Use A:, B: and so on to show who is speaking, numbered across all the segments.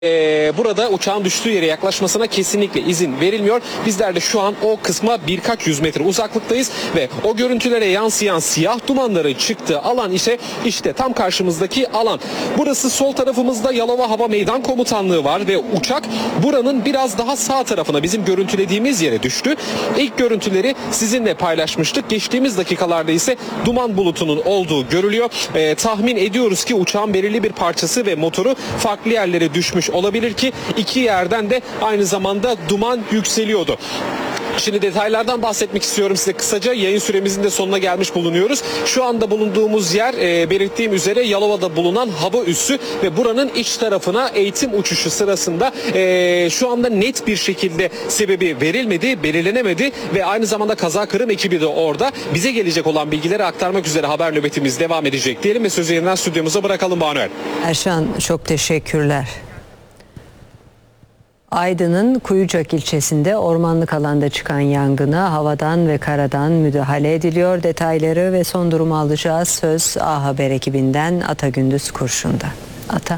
A: Burada uçağın düştüğü yere yaklaşmasına kesinlikle izin verilmiyor. Bizler de şu an o kısma birkaç yüz metre uzaklıktayız ve o görüntülere yansıyan siyah dumanların çıktığı alan ise işte tam karşımızdaki alan. Burası sol tarafımızda Yalova Hava Meydan Komutanlığı var ve uçak buranın biraz daha sağ tarafına, bizim görüntülediğimiz yere düştü. İlk görüntüleri sizinle paylaşmıştık. Geçtiğimiz dakikalarda ise duman bulutunun olduğu görülüyor. Tahmin ediyoruz ki uçağın belirli bir parçası ve motoru farklı yerlere düşmüş olabilir ki iki yerden de aynı zamanda duman yükseliyordu. Şimdi detaylardan bahsetmek istiyorum size kısaca. Yayın süremizin de sonuna gelmiş bulunuyoruz. Şu anda bulunduğumuz yer belirttiğim üzere Yalova'da bulunan hava üssü ve buranın iç tarafına eğitim uçuşu sırasında şu anda net bir şekilde sebebi verilmedi, belirlenemedi ve aynı zamanda kaza kırım ekibi de orada. Bize gelecek olan bilgileri aktarmak üzere haber nöbetimiz devam edecek diyelim ve sözü yeniden stüdyomuza bırakalım Banuel.
B: Erşan, çok teşekkürler. Aydın'ın Kuyucak ilçesinde ormanlık alanda çıkan yangına havadan ve karadan müdahale ediliyor. Detayları ve son durumu alacağız. Söz A Haber ekibinden Ata Gündüz Kurşun'da. Ata.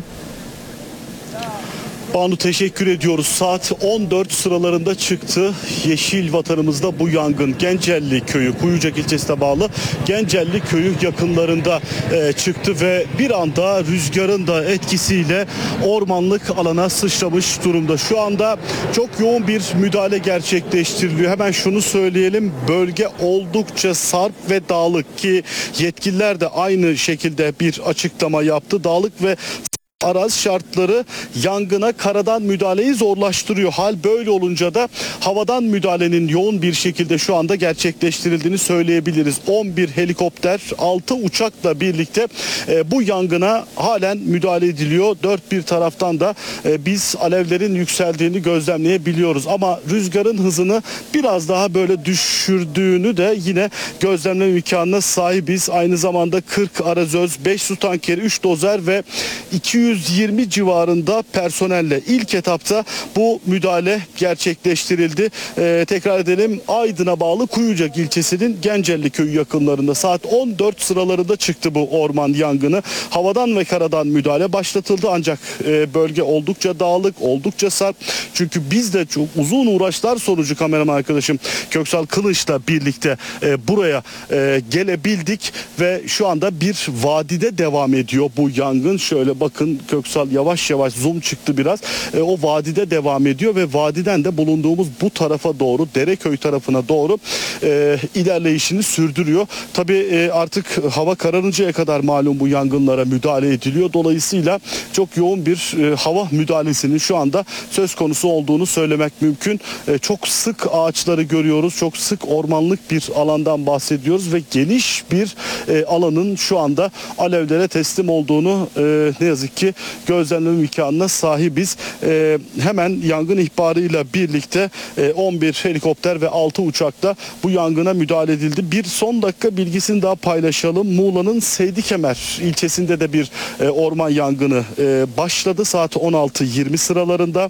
C: Banu, teşekkür ediyoruz. Saat 14 sıralarında çıktı yeşil vatanımızda bu yangın. Gencelli köyü, Kuyucak ilçesine bağlı Gencelli köyü yakınlarında çıktı ve bir anda rüzgarın da etkisiyle ormanlık alana sıçramış durumda. Şu anda çok yoğun bir müdahale gerçekleştiriliyor. Hemen şunu söyleyelim, bölge oldukça sarp ve dağlık ki yetkililer de aynı şekilde bir açıklama yaptı. Dağlık ve arazi şartları yangına karadan müdahaleyi zorlaştırıyor. Hal böyle olunca da havadan müdahalenin yoğun bir şekilde şu anda gerçekleştirildiğini söyleyebiliriz. 11 helikopter, 6 uçakla birlikte bu yangına halen müdahale ediliyor. Dört bir taraftan da biz alevlerin yükseldiğini gözlemleyebiliyoruz. Ama rüzgarın hızını biraz daha böyle düşürdüğünü de yine gözlemleme imkanına sahibiz. Aynı zamanda 40 arazöz, 5 su tankeri, 3 dozer ve 220 civarında personelle ilk etapta bu müdahale gerçekleştirildi. Tekrar edelim, Aydın'a bağlı Kuyucak ilçesinin Gencelli köyü yakınlarında saat 14 sıralarında çıktı bu orman yangını. Havadan ve karadan müdahale başlatıldı ancak bölge oldukça dağlık, oldukça sarp. Çünkü biz de çok uzun uğraşlar sonucu kameraman arkadaşım Köksal Kılıç'la birlikte buraya gelebildik ve şu anda bir vadide devam ediyor bu yangın. Şöyle bakın, Köksal yavaş yavaş zoom çıktı biraz. O vadide devam ediyor ve vadiden de bulunduğumuz bu tarafa doğru, Dereköy tarafına doğru ilerleyişini sürdürüyor. Tabii artık hava kararıncaya kadar malum bu yangınlara müdahale ediliyor. Dolayısıyla çok yoğun bir hava müdahalesinin şu anda söz konusu olduğunu söylemek mümkün. Çok sık ağaçları görüyoruz. Çok sık ormanlık bir alandan bahsediyoruz ve geniş bir alanın şu anda alevlere teslim olduğunu ne yazık ki gözlemleme imkanına sahibiz. Hemen yangın ihbarıyla birlikte 11 helikopter ve 6 uçakla bu yangına müdahale edildi. Bir son dakika bilgisini daha paylaşalım. Muğla'nın Seydikemer ilçesinde de bir orman yangını başladı saat 16:20 sıralarında.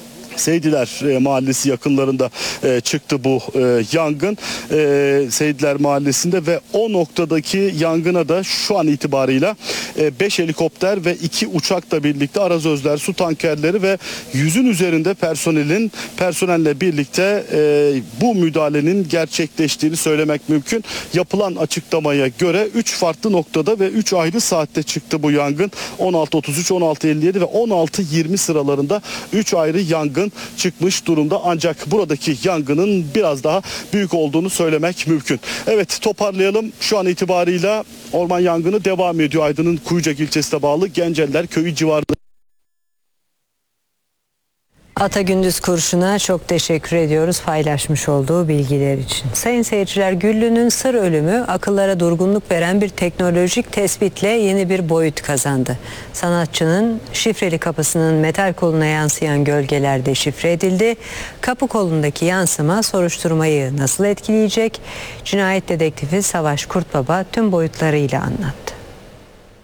C: Seydiler Mahallesi yakınlarında çıktı bu yangın. Seydiler Mahallesi'nde ve o noktadaki yangına da şu an itibarıyla 5 helikopter ve 2 uçakla birlikte arazözler, su tankerleri ve 100'ün üzerinde personelle birlikte bu müdahalenin gerçekleştiğini söylemek mümkün. Yapılan açıklamaya göre 3 farklı noktada ve 3 ayrı saatte çıktı bu yangın. 16:33, 16:57 ve 16:20 sıralarında 3 ayrı yangın çıkmış durumda ancak buradaki yangının biraz daha büyük olduğunu söylemek mümkün. Evet, toparlayalım. Şu an itibarıyla orman yangını devam ediyor. Aydın'ın Kuyucak ilçesine bağlı Genceller köyü civarında.
B: Ata Gündüz Kurşun'a çok teşekkür ediyoruz paylaşmış olduğu bilgiler için. Sayın seyirciler, Güllü'nün sır ölümü akıllara durgunluk veren bir teknolojik tespitle yeni bir boyut kazandı. Sanatçının şifreli kapısının metal koluna yansıyan gölgeler deşifre edildi. Kapı kolundaki yansıma soruşturmayı nasıl etkileyecek? Cinayet dedektifi Savaş Kurtbaba tüm boyutlarıyla anlattı.